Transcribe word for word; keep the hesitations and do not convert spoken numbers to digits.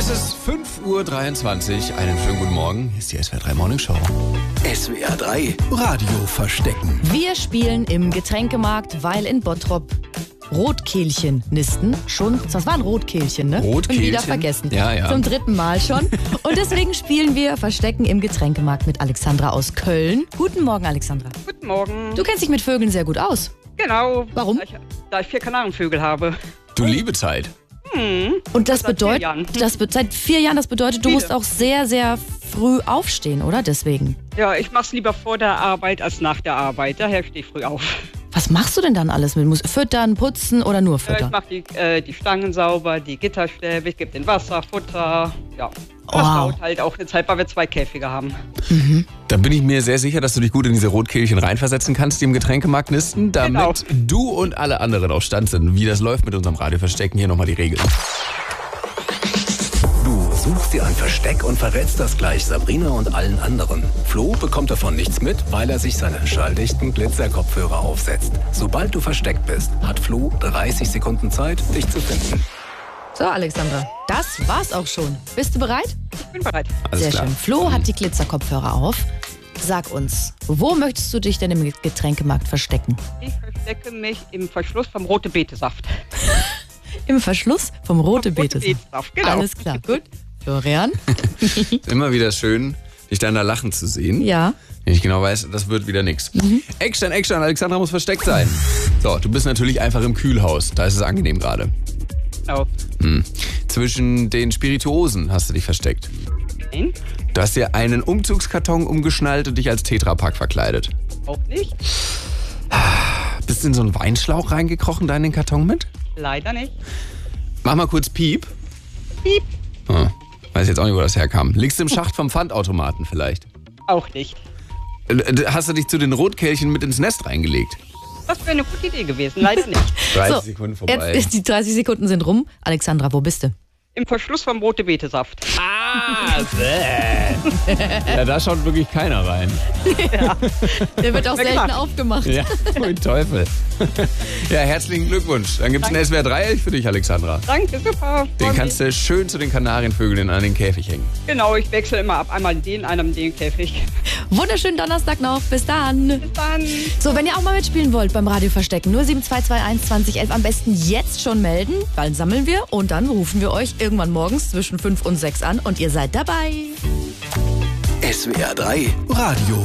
Es ist fünf Uhr dreiundzwanzig. Einen schönen guten Morgen. Hier ist die S W R drei Morning Show. S W R drei Radio verstecken. Wir spielen im Getränkemarkt, weil in Bottrop Rotkehlchen nisten. Schon, das waren Rotkehlchen, ne? Rotkehlchen? Und wieder vergessen. Ja, ja. Zum dritten Mal schon. Und deswegen spielen wir Verstecken im Getränkemarkt mit Alexandra aus Köln. Guten Morgen, Alexandra. Guten Morgen. Du kennst dich mit Vögeln sehr gut aus. Genau. Warum? Da ich, da ich vier Kanarienvögel habe. Du liebe Zeit. Und das Seit vier bedeutet, Jahren. das be seit vier Jahren, das bedeutet, du Viele. musst auch sehr, sehr früh aufstehen, oder? Deswegen. Ja, ich mach's lieber vor der Arbeit als nach der Arbeit. Daher stehe ich früh auf. Was machst du denn dann alles mit? Musst du füttern, putzen oder nur Äh, ich füttern? mache die, äh, die Stangen sauber, die Gitterstäbe, ich gebe den Wasser, Futter. Ja. Das Wow. dauert halt auch eine Zeit, weil wir zwei Käfige haben. Da bin ich mir sehr sicher, dass du dich gut in diese Rotkehlchen reinversetzen kannst, die im Getränkemarkt nisten, damit Genau. du und alle anderen auf Stand sind. Wie das läuft mit unserem Radioverstecken, hier nochmal die Regeln. Du suchst dir ein Versteck und verrätst das gleich Sabrina und allen anderen. Flo bekommt davon nichts mit, weil er sich seine schalldichten Glitzerkopfhörer aufsetzt. Sobald du versteckt bist, hat Flo dreißig Sekunden Zeit, dich zu finden. So, Alexandra, das war's auch schon. Bist du bereit? Ich bin bereit. Alles Sehr klar. schön. Flo hat die Glitzerkopfhörer auf. Sag uns, wo möchtest du dich denn im Getränkemarkt verstecken? Ich verstecke mich im Verschluss vom Rote Betesaft. Im Verschluss vom Rote Rote Betesaft. Betesaft, genau. Alles klar, gut. Florian? Ist immer wieder schön, dich dann da lachen zu sehen. Ja. Wenn ich genau weiß, das wird wieder nix. Action, Action, Alexandra muss versteckt sein. So, du bist natürlich einfach im Kühlhaus. Da ist es angenehm gerade. Genau. Zwischen den Spirituosen hast du dich versteckt. Nein, Du hast dir einen Umzugskarton umgeschnallt und dich als Tetrapack verkleidet. auch nicht. Bist du in so einen Weinschlauch reingekrochen, da in den Karton mit? Leider nicht. Mach mal kurz Piep. Piep. Ah, weiß jetzt auch nicht, wo das herkam. Liegst du im Schacht vom Pfandautomaten vielleicht? Auch nicht. Äh, Hast du dich zu den Rotkehlchen mit ins Nest reingelegt? Das wäre eine gute Idee gewesen. Leider nicht. dreißig So, Sekunden vorbei. Jetzt ist die dreißig Sekunden sind rum. Alexandra, wo bist du? Im Verschluss vom Rote Betesaft. Ah, ja, da schaut wirklich keiner rein. Der wird auch Wer selten gemacht? aufgemacht. Ja, pfui Teufel. Ja, herzlichen Glückwunsch. Dann gibt's einen S W R drei für dich, Alexandra. Danke, super. Den Freut kannst du schön zu den Kanarienvögeln an den Käfig hängen. mich. Genau, ich wechsle immer ab. Einmal den, einmal den Käfig. Wunderschönen Donnerstag noch. Bis dann. Bis dann. So, wenn ihr auch mal mitspielen wollt beim Radio Verstecken, nur sieben zwei zwei eins zwanzig elf am besten jetzt schon melden. Bald sammeln wir und dann rufen wir euch irgendwann morgens zwischen fünf und sechs an und ihr seid dabei. S W R drei Radio